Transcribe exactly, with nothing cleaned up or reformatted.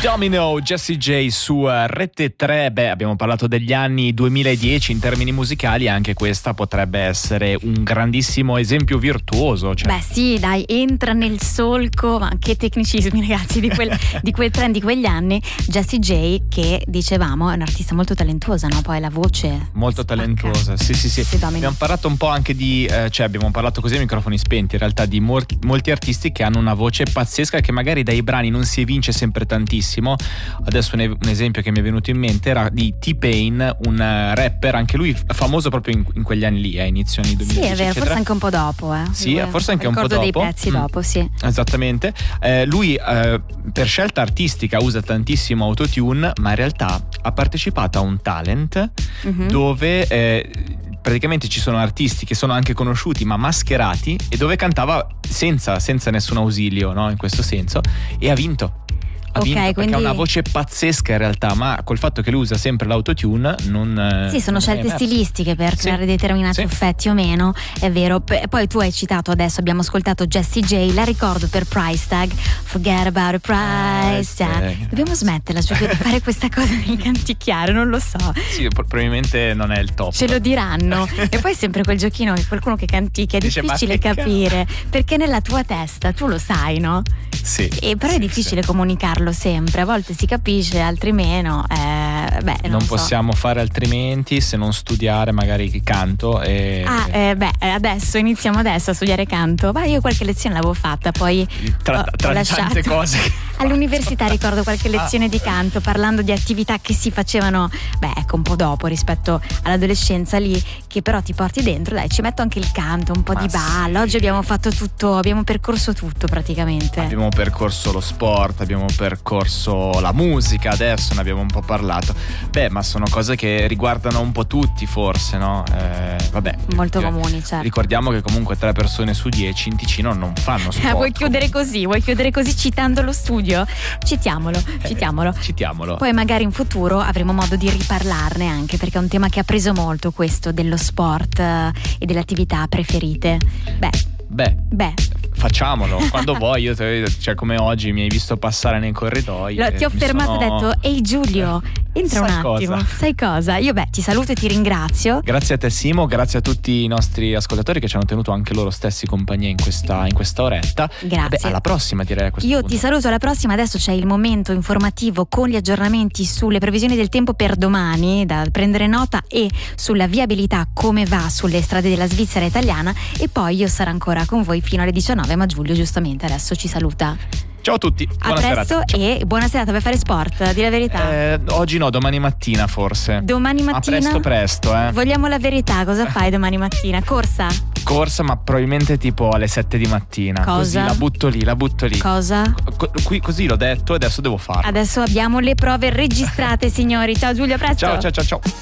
Domino, Jessie J su Rete tre. Beh, abbiamo parlato degli anni duemiladieci in termini musicali, anche questa potrebbe essere un grandissimo esempio virtuoso. Cioè. Beh sì, dai, entra nel solco, ma che tecnicismi ragazzi, di quel, di quel trend di quegli anni. Jessie J, che dicevamo è un'artista molto talentuosa, no? Poi la voce molto spacca. Talentuosa, sì sì sì, sì abbiamo parlato un po' anche di eh, cioè abbiamo parlato così a microfoni spenti in realtà di molti, molti artisti che hanno una voce pazzesca, che magari dai brani non si evince sempre tantissimo. Adesso un, un esempio che mi è venuto in mente era di T-Pain, un rapper, anche lui famoso proprio in, in quegli anni lì, eh, inizio anni duemiladieci. Sì, è vero, eccetera. forse anche un po' dopo. Eh. Sì, forse anche un po' dopo. Ricordo dei pezzi mm. dopo, sì. Esattamente. Eh, lui eh, per scelta artistica usa tantissimo autotune, ma in realtà ha partecipato a un talent mm-hmm. dove eh, praticamente ci sono artisti che sono anche conosciuti ma mascherati, e dove cantava senza, senza nessun ausilio, no? In questo senso, e ha vinto. Ha vinto, okay, perché quindi... ha una voce pazzesca in realtà, ma col fatto che lui usa sempre l'autotune non... Sì, sono non scelte stilistiche per sì. creare determinati sì. effetti o meno, è vero. P- poi tu hai citato adesso, abbiamo ascoltato Jessie J, la ricordo per Price Tag, Forget About a Price Tag. Dobbiamo smetterla, cioè di fare questa cosa del canticchiare, non lo so. Sì, probabilmente non è il top. Ce lo diranno. E poi sempre quel giochino che qualcuno che canticchia è dice, difficile capire, perché nella tua testa tu lo sai, no? Sì. E però sì, è difficile sì. comunicarlo sempre, a volte si capisce, altri meno. Eh, beh, non non so. possiamo fare altrimenti se non studiare magari il canto. E... Ah, eh, beh, adesso iniziamo adesso a studiare canto. Ma io qualche lezione l'avevo fatta, poi tra, ho, tra ho le tante cose. All'università ricordo qualche lezione ah. di canto, parlando di attività che si facevano, beh, ecco, un po' dopo rispetto all'adolescenza lì, che però ti porti dentro. Dai, ci metto anche il canto, un po' Ma di ballo. Sì. Oggi abbiamo fatto tutto, abbiamo percorso tutto praticamente. Abbiamo percorso lo sport, abbiamo percorso la musica, adesso ne abbiamo un po' parlato. Beh, ma sono cose che riguardano un po' tutti forse, no? Eh, vabbè. Molto eh, comuni, certo. Ricordiamo che comunque tre persone su dieci in Ticino non fanno sport. Vuoi chiudere così? Vuoi chiudere così citando lo studio? Citiamolo, eh, citiamolo. Citiamolo. Poi magari in futuro avremo modo di riparlarne, anche perché è un tema che ha preso molto, questo dello sport eh, e delle attività preferite. Beh, Beh, Beh. facciamolo quando vuoi. Io te, cioè come oggi mi hai visto passare nei corridoi. Lo, ti ho fermato sono... e ho detto: ehi Giulio, entra Sai un attimo. cosa? Sai cosa? Io beh ti saluto e ti ringrazio. Grazie a te Simo, grazie a tutti i nostri ascoltatori che ci hanno tenuto anche loro stessi compagnia in questa, in questa oretta. Grazie. Beh, alla prossima direi a questo Io punto. ti saluto, alla prossima. Adesso c'è il momento informativo con gli aggiornamenti sulle previsioni del tempo per domani, da prendere nota, e sulla viabilità, come va sulle strade della Svizzera italiana, e poi io sarò ancora con voi fino alle diciannove, ma Giulio giustamente adesso ci saluta. Ciao a tutti, a buona presto serata. Ciao. E buona serata per fare sport, di la verità. Eh, oggi no, domani mattina forse. Domani mattina? Ma presto presto, eh. Vogliamo la verità, cosa fai domani mattina? Corsa? Corsa, ma probabilmente tipo alle sette di mattina. Cosa? Così la butto lì, la butto lì. Cosa? Co- qui così l'ho detto, adesso devo farlo. Adesso abbiamo le prove registrate, signori. Ciao Giulio, a presto. Ciao ciao ciao ciao.